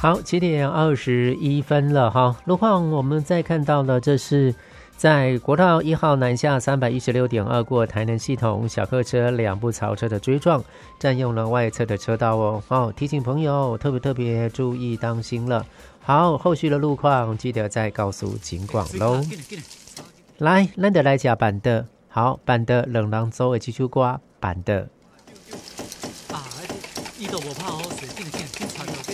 好，7:21了哈。路况我们再看到了，这是在国道1号南下316.2过台南系统，小客车2部槽车的追撞，占用了外侧的车道哦。提醒朋友特别注意当心了。好，后续的路况记得再告诉警广喽。来，咱就来吃板的，好，板的冷人走的这首歌，板的。 伊都无拍好势，紧插落。